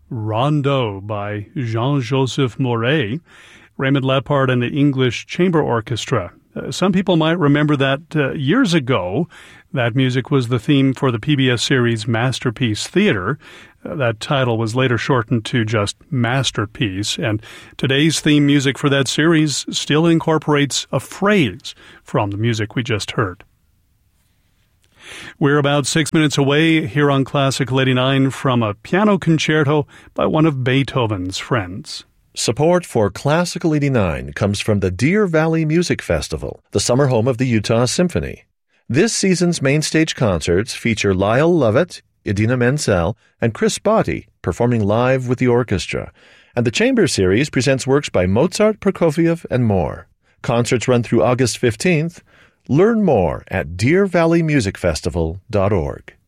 Rondeau by Jean-Joseph Mouret, Raymond Lepard and the English Chamber Orchestra. Some people might remember that years ago, that music was the theme for the PBS series Masterpiece Theater. That title was later shortened to just Masterpiece, and today's theme music for that series still incorporates a phrase from the music we just heard. We're about 6 minutes away here on Classical 89 from a piano concerto by one of Beethoven's friends. Support for Classical 89 comes from the Deer Valley Music Festival, the summer home of the Utah Symphony. This season's main stage concerts feature Lyle Lovett, Idina Menzel, and Chris Botti performing live with the orchestra, and the Chamber Series presents works by Mozart, Prokofiev, and more. Concerts run through August 15th. Learn more at deervalleymusicfestival.org.